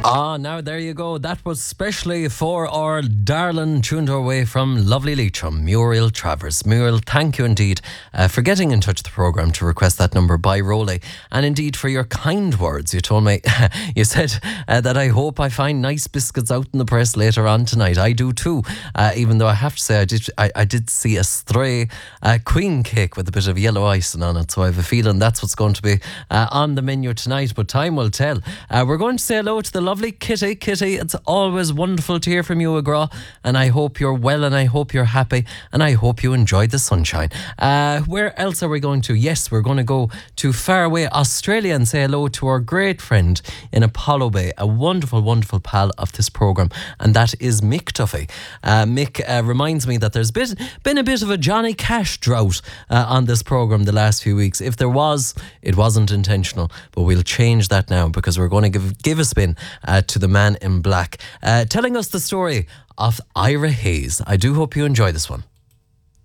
Now there you go. That was specially for our darling tuned our way from lovely Leitrim, Muriel Travers. Muriel, thank you indeed for getting in touch with the programme to request that number by Rolly, and indeed for your kind words. You told me, you said that I hope I find nice biscuits out in the press later on tonight. I do too, even though I have to say I did see a stray queen cake with a bit of yellow icing on it, so I have a feeling that's what's going to be on the menu tonight, but time will tell. We're going to say hello to the lovely Kitty. Kitty, it's always wonderful to hear from you, Agra, and I hope you're well, and I hope you're happy, and I hope you enjoyed the sunshine. Where else are we going to? Yes, we're going to go to faraway Australia and say hello to our great friend in Apollo Bay, a wonderful, wonderful pal of this programme, and that is Mick Duffy. Mick reminds me that there's been a bit of a Johnny Cash drought on this programme the last few weeks. If there was, it wasn't intentional, but we'll change that now because we're going to give a spin to the man in black, telling us the story of Ira Hayes. I do hope you enjoy this one.